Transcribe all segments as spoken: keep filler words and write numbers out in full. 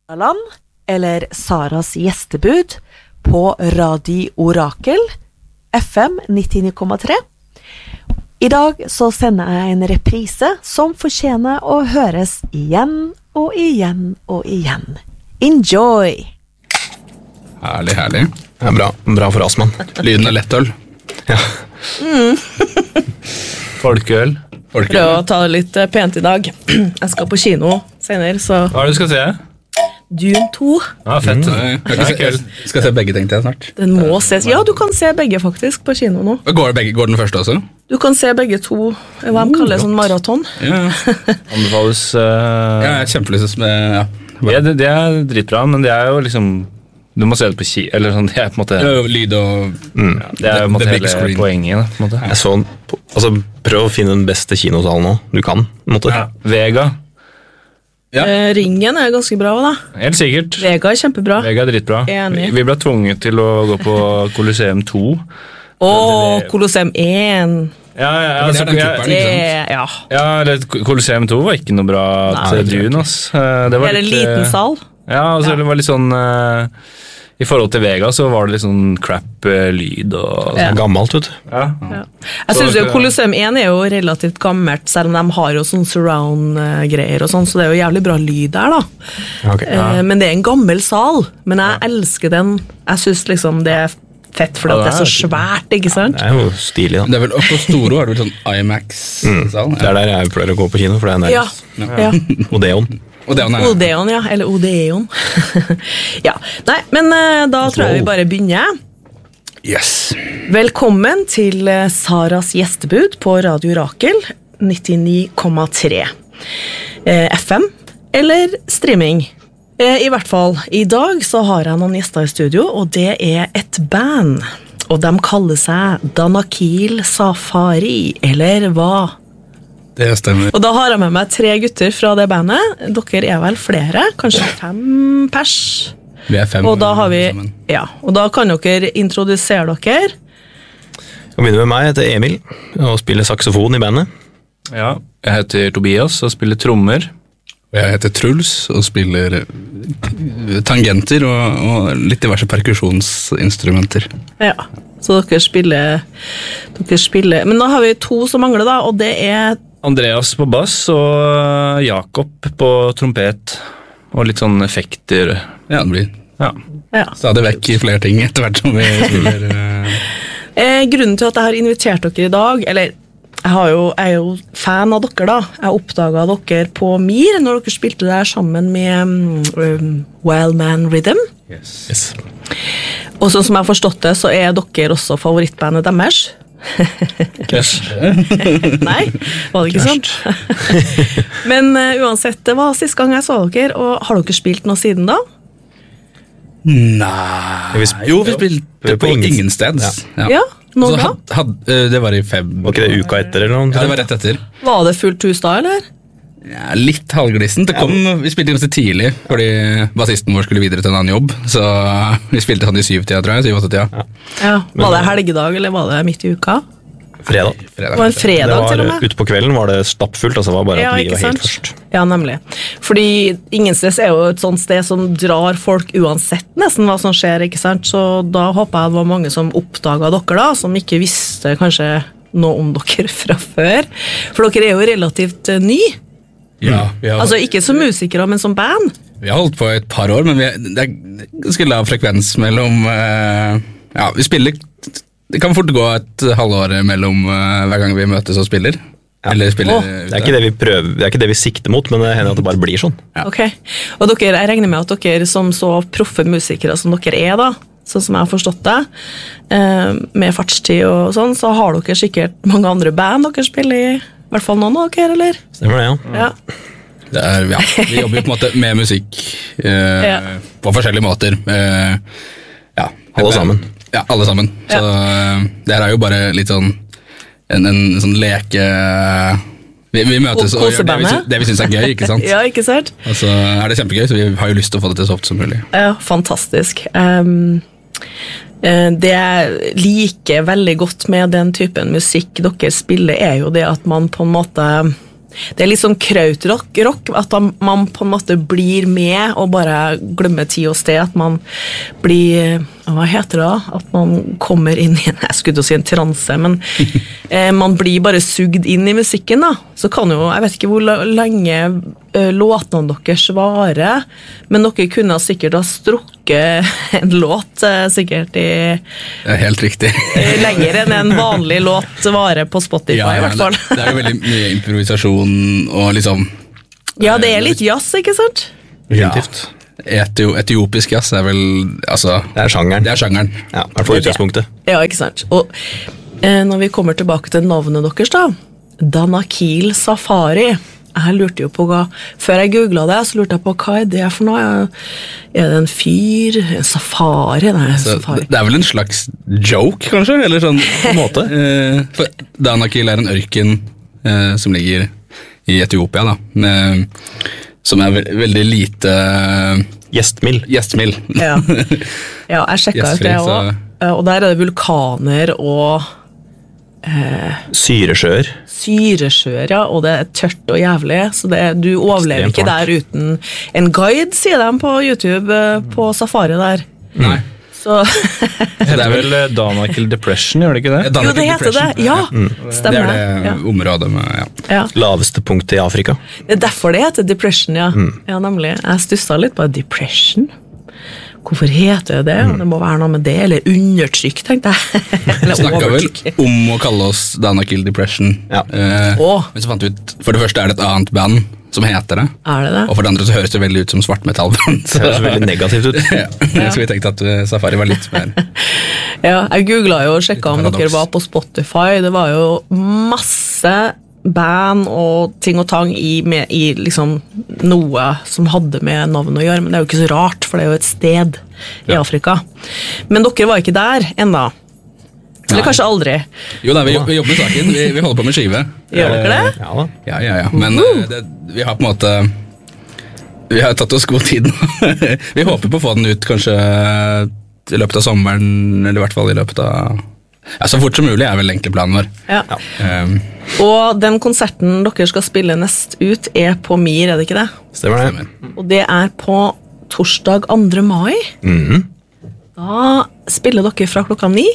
Land, eller Saras gjestebud på Radio Orakel, F M nittini komma tre. I dag så sender jeg en reprise som fortjener å høres igjen og igjen og igjen. Enjoy! Herlig, herlig. Det er bra, bra for Asman. Lyden er lettøl. Ja. Mm. Folkeøl. Prøv å ta det litt pent i dag. Jeg skal på kino senere, så... Hva er det du skal se? Dune to. Ja, fett. Mm. Jeg skal, se, skal se begge, tenkte jeg snart. Den må ses. Ja, du kan se begge faktisk på kino nå. Går, det begge, går den første også? Du kan se begge to. Hva de kaller sånn maraton. Ja. Anbefales... Uh... Ja, jeg er kjempelyst med... Ja. Ja, det, det er dritbra, men det er jo liksom... Du må se det på ki... Eller sånn, det er på en måte... Ja, lyd og... Mm. Ja, det er jo på en måte hele poenget, på en måte. Jeg så, altså, prøv å finne den beste kinosalen nå. Du kan, på en måte. Ja. Vega. Ja. Eh, Ringen er ganske bra, da. Helt sikkert. Vega er kjempebra. Vega er dritbra. Enig. Vi ble tvunget til å gå på Colosseum to. Åh, Colosseum én. Ja, ja, ja, altså, det er den kupperen, ikke sant? Ja. Ja, det, Colosseum to var ikke noe bra til Dune, ass. Det var det er en litt, liten sal. Ja, altså, Ja. det var litt sånn... Uh, I forhold til Vega så var det litt sånn crap uh, lyd og Ja. gammelt, vet du. Ja. Ja. Jeg synes jo Colosseum én er jo relativt gammelt, selv om de har jo sånn surround-greier og sånn, så det er jo jævlig bra lyd der, da. Okay, ja. Eh, men det er en gammel sal, men jeg elsker den. Jeg synes liksom det er fett, for Ja, at det det er så er- svært, ikke sant? Det er jo stilig, da. Det er vel oppe på Storo, er det vel sånn IMAX-sal? Det er der jeg pleier å gå på kino, for det er Ja, nærmest. ja. Odeon. Og det er Odeon, ja, eller Odeon. Ja, nei, men eh, da tror jeg vi bare begynner. Yes. Velkommen til eh, Saras gjestebud på Radio Orakel nittini komma tre. Eh, F M eller streaming. Eh, I hvert fall, i dag så har jeg noen gjester i studio, og det er et band. Og de kaller seg Danakil Safari, eller hva? Det stemmer. Og da har jeg med meg tre gutter fra det bandet. Dere er vel flere, kanskje fem pers. Vi er fem. Og da har vi, sammen. ja, og da kan dere introdusere dere. Jeg begynner med meg, jeg heter Emil, og spiller saksofon i bandet. Ja, jeg heter Tobias, og spiller trommer. Og jeg heter Truls, og spiller tangenter og, og litt diverse perkusjonsinstrumenter. Ja, så dere spiller, dere spiller. Men da har vi to som mangler da, og det er... Andreas på bass, og Jakob på trompet, og litt sånn effekter. Ja, det blir Ja. Ja. stadig vekk i flere ting etter hvert som vi spiller. eh, Eh, grunnen til at jeg har invitert dere i dag, eller jeg, har jo, jeg er jo fan av dere da. Jeg oppdaget dere på Mir når dere spilte der sammen med um, Wild Man Rhythm. Yes. yes. Og sånn som jeg har forstått det, så er dere også favorittbandet deres. Yes. Nei, var det ikke sånn? Men uh, uansett, det var siste gang jeg så dere, og har dere spilt noe siden da? Nei Vi sp- Jo, vi spilte på på ingen- Ingensteds. Ja. Ja, Så noe da? had, had, eh, det var i feb... Var ikke det uka etter, eller noe? Ja, det var rett etter. Var det fullt hus da, eller? Ja, litt halvglissent. Det kom, vi spilte ganske tidlig, fordi bassisten vår skulle videre til en annen jobb. Så vi spilte sånn i syv-tida, tror jeg. Syv-åtte-tida. Ja. Ja, var det helgedag, eller var det midt i uka? Fredag. Det var en fredag Det til og var, med. ute på kvelden var det stappfullt, altså det var bare Ja, at vi ikke var helt sant? først. Ja, nemlig. Fordi Ingensteds er jo et sånt sted som drar folk uansett nesten hva som skjer, ikke sant? Så da håper jeg det var mange som oppdaget dere da, som ikke visste kanskje noe om dere fra før. For dere er jo relativt uh, ny. Ja, vi har, Altså ikke som musikere, men som band. vi har holdt på i et par år, men vi, det er ganske lav frekvens mellom eh, Ja, vi spiller Det kan fort gå et halvår mellom eh, hver gang vi møtes og spiller. Eller spiller Åh. ute. Det er ikke det vi prøver, det er ikke det vi sikter mot, men det hender at det bare blir sånn. Ja. Ok. Og dere, jeg regner med at dere som så proffe musikere som dere er da, sånn som jeg har forstått det, eh, med fartstid og sånn, så har dere sikkert mange andre band dere spiller i, i hvert fall noen av dere, eller? Stemmer det, ja. Ja. Det er, ja, vi jobber jo på en måte med musikk eh, Ja. på forskjellige måter. Eh, ja. Alle sammen. Ja, alle sammen. Så eh, det her er jo bare litt sånn en, en sånn leke... Vi, vi møtes og gjør det vi, Kosebandet. sy- det vi synes er gøy, ikke sant? Ja, ikke sant? Og så er det kjempegøy, så vi har jo lyst til å få det til så ofte som mulig. Ja, fantastisk. Um, eh, det jeg liker veldig godt med den typen musikk dere spiller, er jo det at man på en måte det er litt sånn krautrock, rock, at man på en måte blir med og bare glemmer tid og sted, at man blir, hva heter det da? At man kommer inn i en, jeg skulle til å si en transe, men eh, man blir bare sugd inn i musikken da. Så kan jo, jeg vet ikke hvor lenge uh, låtene deres varer, men dere kunne sikkert ha strukket en låt, uh, sikkert i... Det er helt riktig. lenger enn en vanlig låt varer på Spotify ja, ja, i hvert fall. det, det er jo veldig mye improvisasjon og liksom... Ja, det er litt jazz, ikke sant? Definitivt. Ja. Etio, etiopisk jazz er vel, altså... Det er sjangeren. Det er sjangeren. Ja, i hvert fall utgangspunktet. Ja, ikke sant. Og eh, når vi kommer tilbake til navnet deres da, Danakil Safari, jeg lurte jo på hva, før jeg googlet det, så lurte jeg på hva er det for noe? Er det en fyr? En safari? Nei, en så, safari. Det er vel en slags joke, kanskje? Eller sånn på en måte. Eh, for Danakil er en ørken eh, som ligger i Etiopia, da. Med, som er ve veldig lite... Gjestmild. Gjestmild. Ja. ja, jeg sjekket ut det også. Så... Og der er det vulkaner og... Eh, syresjøer. Syresjøer, ja, og det er tørt og jævlig, så det, du overlever ikke der uten en guide, sier de på YouTube, på safari der. Nei. Så det er vel Danakil Depression, gjør det ikke det? Jo, det heter depression. Det, ja, mm. Stemmer. Det er det ja. området med, ja. ja. Laveste punkt i Afrika. Det er derfor det heter Depression, ja. Mm. Ja, nemlig. Jeg stusset litt på Depression. Hvorfor heter det det? Mm. Det må være noe med det, eller undertrykk, tenkte jeg. Vi snakket vel om å kalle oss Danakil Depression. Ja. Eh, oh. Men så fant vi ut, for det første er det et annet band som heter det. Er det det? Og for det andre så høres det veldig ut som svartmetallband. Det høres veldig negativt ut. ja. ja. Så vi tenkte at Safari var litt mer... ja, jeg googlet jo og sjekket om dere var på Spotify. Det var jo masse band og ting og tang i, med, i liksom noe som hadde med navn å gjøre, men det er jo ikke så rart, for det er jo et sted i ja. Afrika. Men dere var ikke der enda. Eller nei. Kanskje aldri. Jo da, vi, vi jobber med saken. Vi, vi holder på med skive. Gjør dere det? Ja da. Ja, ja, ja. Men uh-huh. det, vi har på en måte vi har tatt oss god tid nå. Vi håper på å få den ut kanskje i løpet av sommeren, eller i hvert fall i løpet av ja, så fort som mulig er vel egentlig planen vår. Ja. Ja. Um, og den konserten dere skal spille nest ut er på Mir, er det ikke det? Stemmer det. Og det er på torsdag andre mai. Mhm. Da spiller dere fra klokka ni.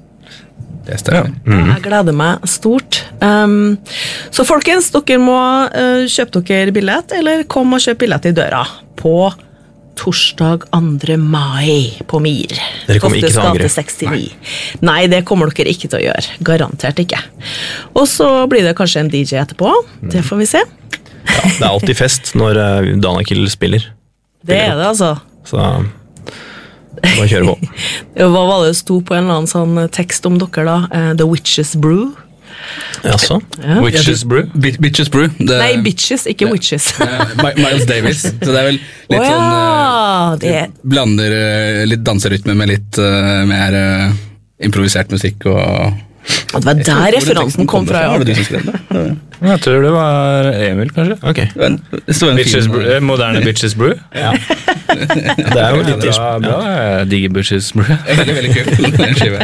Det stemmer. Ja. Jeg gleder meg stort. Um, så folkens, dere må uh, kjøpe dere billett, eller kom og kjøp billett i døra på torsdag andre mai på Mir. Dere kommer ikke til å angre. sekstini. Nei. Nei, det kommer dere ikke til å gjøre. Garantert ikke. Og så blir det kanskje en D J etterpå. Det får vi se. Ja, det er alltid fest når uh, Danakil spiller. Det er det, altså. Så... Bare kjøre på. Hva var det sto på en eller annen sånn tekst om dere da? Uh, The Witches Brew. Jaså? Ja. Witches Brew? B- bitches Brew. Det, Nei, Bitches, ikke det, Witches. Miles Davis. Så det er vel litt oh, ja. sånn uh, det... Blander uh, litt danserytme med litt uh, mer uh, improvisert musikk og... Og det var der referansen kom fra, ja. Var det du som skrev det? Jeg tror det var Emil, kanskje. Ok. En, Bitches Brew, moderne Bitches Brew. Ja. Det er jo litt bra, bra. Jeg digger Bitches Brew. Veldig, veldig kul.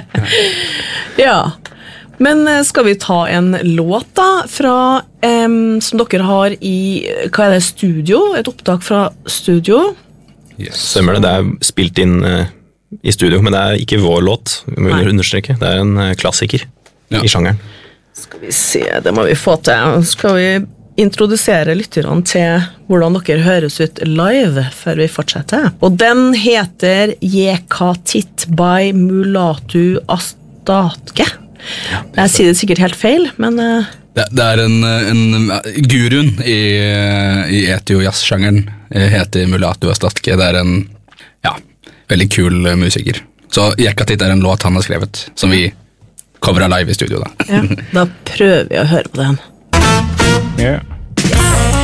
Ja. Men skal vi ta en låt da, fra, um, som dere har i, hva er det, studio? Et opptak fra studio? Yes. Stemmer det, det er spilt inn... Uh, i studio, men det er ikke vår låt, vi må understreke. Det er en klassiker ja. I sjangeren. Skal vi se, det må vi få til. Skal vi introdusere lytterne til hvordan dere høres ut live før vi fortsetter? Og den heter Yekatit by Mulatu Astatke. Ja, jeg sier det sikkert helt feil, men... Uh... Det, det er en, en guruen i, i etio-jazz-sjangeren heter Mulatu Astatke. Det er en, ja, veldig kul musiker. Så Yekatit er en låt han har skrevet, som vi coveret live i studio da. Ja, da prøver vi å høre på den. Yeah.